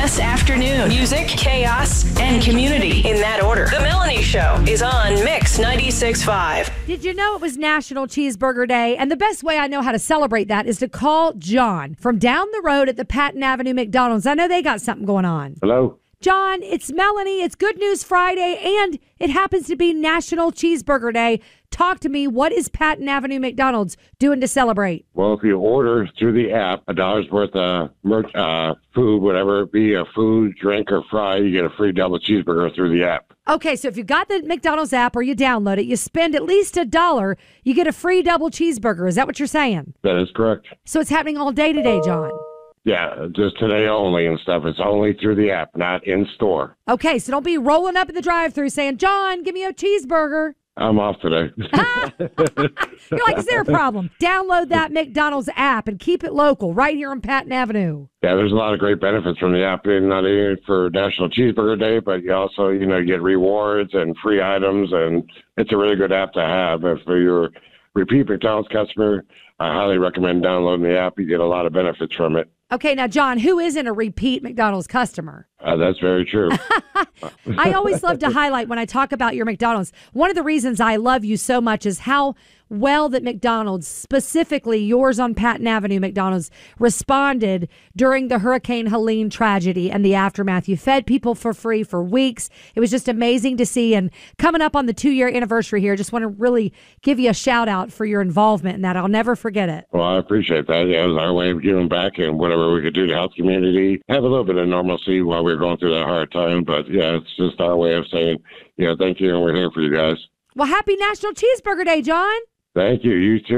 KISS Afternoon. Music, chaos, and community in that order. The Melanie Show is on Mix 96.5. Did you know it was National Cheeseburger Day? And the best way I know how to celebrate that is to call John from down the road at the Patton Avenue McDonald's. I know they got something going on. Hello? John, it's Melanie. It's Good News Friday, and it happens to be National Cheeseburger Day. Talk to me. What is Patton Avenue McDonald's doing to celebrate? Well, if you order through the app, $1 worth of food, whatever it be, a food, drink, or fry, you get a free double cheeseburger through the app. Okay, so if you got the McDonald's app or you download it, you spend at least $1, you get a free double cheeseburger. Is that what you're saying? That is correct. So it's happening all day today, John. Yeah, just today only and stuff. It's only through the app, not in store. Okay, so don't be rolling up in the drive-thru saying, John, give me a cheeseburger. I'm off today. You're like, is there a problem? Download that McDonald's app and keep it local right here on Patton Avenue. Yeah, there's a lot of great benefits from the app, not only for National Cheeseburger Day, but you also, get rewards and free items, and it's a really good app to have. If you're a repeat McDonald's customer, I highly recommend downloading the app. You get a lot of benefits from it. Okay, now, John, who isn't a repeat McDonald's customer? That's very true. I always love to highlight when I talk about your McDonald's. One of the reasons I love you so much is how well that McDonald's, specifically yours on Patton Avenue McDonald's, responded during the Hurricane Helene tragedy and the aftermath. You fed people for free for weeks. It was just amazing to see. And coming up on the 2-year anniversary here, just want to really give you a shout out for your involvement in that. I'll never forget it. Well, I appreciate that. Yeah, it was our way of giving back and whatever we could do to help the community have a little bit of normalcy while we were going through that hard time. But yeah, it's just our way of saying, thank you, and we're here for you guys. Well, happy National Cheeseburger Day, John. Thank you. You too.